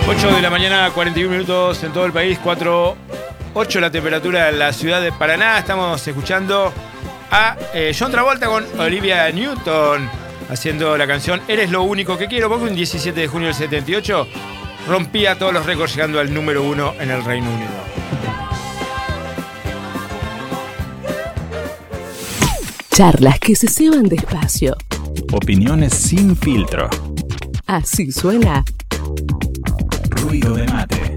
8 de la mañana, 41 minutos en todo el país, 4:08 la temperatura en la ciudad de Paraná. Estamos escuchando a John Travolta con Olivia Newton haciendo la canción Eres lo único que quiero, porque un 17 de junio del 78 rompía todos los récords llegando al número 1 en el Reino Unido. Charlas que se ceban despacio. Opiniones sin filtro. Así suena Ruido de Mate.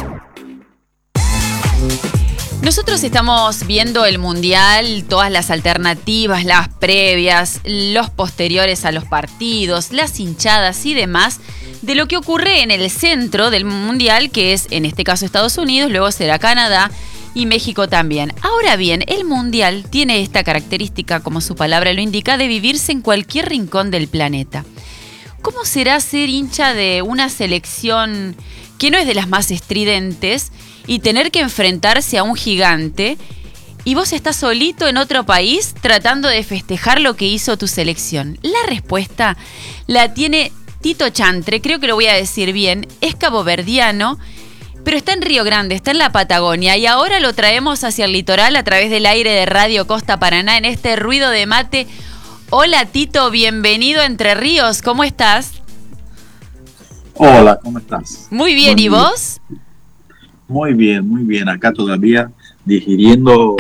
Nosotros estamos viendo el Mundial, todas las alternativas, las previas, los posteriores a los partidos, las hinchadas y demás, de lo que ocurre en el centro del Mundial, que es en este caso Estados Unidos, luego será Canadá y México también. Ahora bien, el Mundial tiene esta característica, como su palabra lo indica, de vivirse en cualquier rincón del planeta. ¿Cómo será ser hincha de una selección que no es de las más estridentes y tener que enfrentarse a un gigante y vos estás solito en otro país tratando de festejar lo que hizo tu selección? La respuesta la tiene Tito Chantre, creo que lo voy a decir bien, es caboverdiano, pero está en Río Grande, está en la Patagonia, y ahora lo traemos hacia el litoral a través del aire de Radio Costa Paraná en este Ruido de Mate. Hola Tito, bienvenido a Entre Ríos, ¿cómo estás? Hola, ¿cómo estás? Muy bien, ¿y vos? Muy bien, acá todavía digiriendo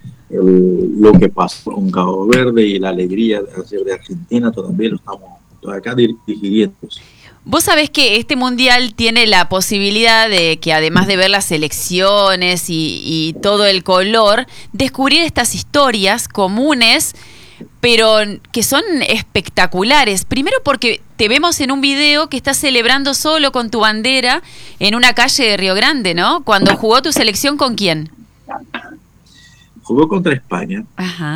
lo que pasó con Cabo Verde y la alegría de hacer de Argentina, todavía lo estamos acá digiriendo. Vos sabés que este Mundial tiene la posibilidad de que, además de ver las selecciones y todo el color, descubrir estas historias comunes, pero que son espectaculares. Primero porque te vemos en un video que estás celebrando solo con tu bandera en una calle de Río Grande, ¿no? Cuando jugó tu selección, ¿con quién? Jugó contra España. Ajá.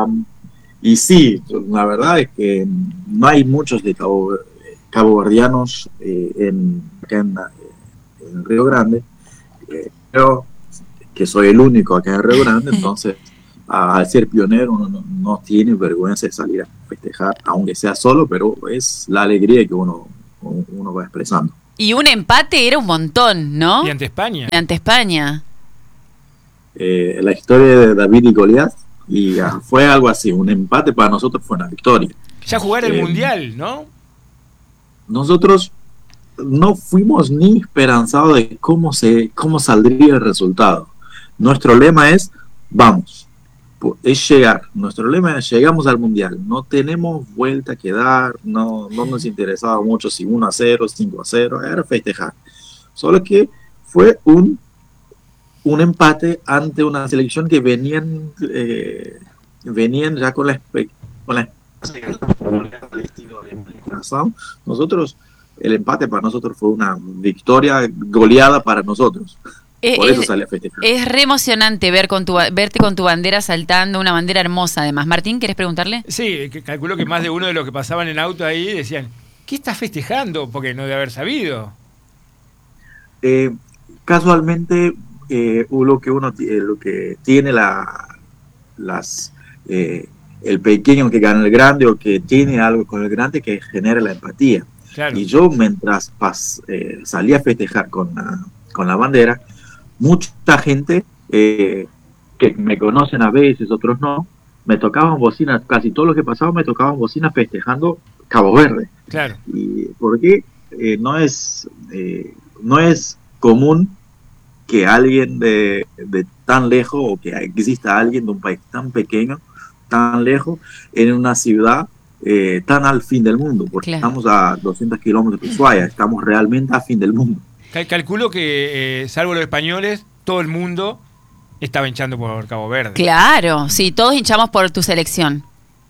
Y sí, la verdad es que no hay muchos de caboverdianos acá en Río Grande, pero que soy el único acá en Río Grande, entonces al ser pionero uno no tiene vergüenza de salir a festejar, aunque sea solo, pero es la alegría que uno va expresando. Y un empate era un montón, ¿no? Y ante España. La historia de David y Goliat, y fue algo así, un empate para nosotros fue una victoria. Ya jugar el Mundial, ¿no? Nosotros no fuimos ni esperanzados de cómo saldría el resultado. Nuestro lema es, vamos, es llegar. Nuestro lema es, llegamos al Mundial. No tenemos vuelta que dar, no nos interesaba mucho si 1-0, 5-0, era festejar. Solo que fue un empate ante una selección que venían ya con la nosotros, el empate para nosotros fue una victoria goleada para nosotros. Por eso salí a festejar. Es re emocionante verte con tu bandera saltando, una bandera hermosa además. Martín, ¿querés preguntarle? Sí, calculo que más de uno de los que pasaban en auto ahí decían, ¿qué estás festejando? Porque no debe haber sabido. Casualmente, lo que tiene el pequeño que gana el grande, o que tiene algo con el grande, que genera la empatía. Claro. Y yo, mientras salí a festejar con la bandera, mucha gente que me conocen a veces, otros no, me tocaban bocinas, casi todos los que pasaban me tocaban bocinas festejando Cabo Verde. Claro. Y porque no es común que alguien de tan lejos, o que exista alguien de un país tan pequeño, tan lejos, en una ciudad tan al fin del mundo, porque claro, estamos a 200 kilómetros de Ushuaia, estamos realmente a fin del mundo. Calculo que, salvo los españoles, todo el mundo estaba hinchando por Cabo Verde. Claro, sí, todos hinchamos por tu selección.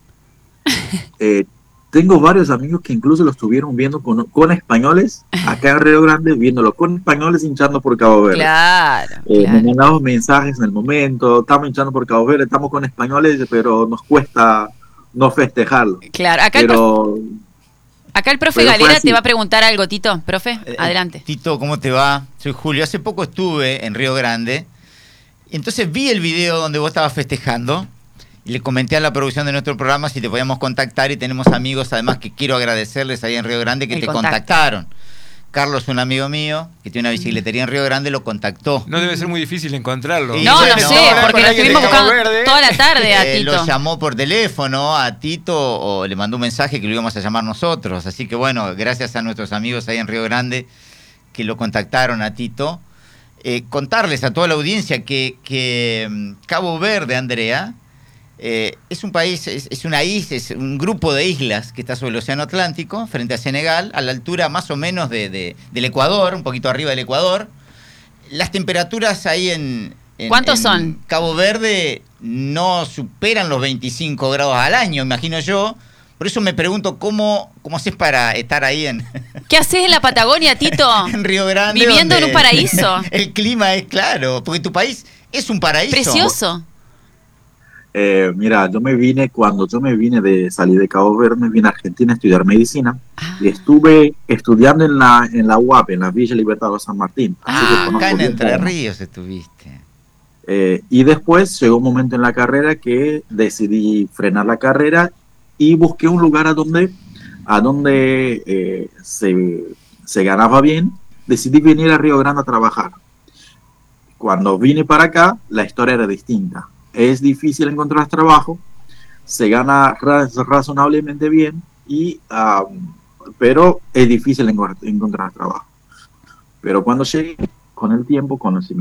Tengo varios amigos que incluso lo estuvieron viendo con españoles, acá en Río Grande, viéndolo con españoles hinchando por Cabo Verde. Claro. Me mandamos mensajes en el momento, estamos hinchando por Cabo Verde, estamos con españoles, pero nos cuesta no festejarlo. Claro, acá el profe Galera te va a preguntar algo, Tito. Profe, adelante. Tito, ¿cómo te va? Soy Julio. Hace poco estuve en Río Grande, y entonces vi el video donde vos estabas festejando, y le comenté a la producción de nuestro programa si te podíamos contactar, y tenemos amigos además que quiero agradecerles ahí en Río Grande que te contactaron. Carlos, un amigo mío, que tiene una bicicletería en Río Grande, lo contactó. No debe ser muy difícil encontrarlo. Y No, bueno, no sé, hablar porque con lo alguien de estuvimos Cabo buscando Verde. toda la tarde a Tito. Lo llamó por teléfono a Tito o le mandó un mensaje que lo íbamos a llamar nosotros. Así que bueno, gracias a nuestros amigos ahí en Río Grande que lo contactaron a Tito. Contarles a toda la audiencia que Cabo Verde, Andrea, es un país, es una isla, es un grupo de islas que está sobre el Océano Atlántico, frente a Senegal, a la altura más o menos del Ecuador, un poquito arriba del Ecuador. Las temperaturas ahí en ¿Cuántos son? Cabo Verde no superan los 25 grados al año, imagino yo. Por eso me pregunto cómo haces para estar ahí en ¿Qué haces en la Patagonia, Tito? en Río Grande. Viviendo en donde un paraíso. El clima es claro, porque tu país es un paraíso. Precioso. Mira, cuando yo me vine de salir de Cabo Verde, me vine a Argentina a estudiar medicina Ah. y estuve estudiando en la UAP, en la Villa Libertador San Martín. Así que conozco Acá en bien Entre Paraná. Ríos estuviste. Y después llegó un momento en la carrera que decidí frenar la carrera y busqué un lugar a donde se ganaba bien. Decidí venir a Río Grande a trabajar. Cuando vine para acá, la historia era distinta. Es difícil encontrar trabajo, se gana razonablemente bien, pero es difícil encontrar trabajo. Pero cuando llegué, con el tiempo, conocí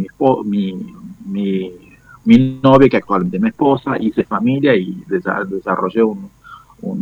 mi novia, que actualmente es mi esposa, hice familia y desarrollé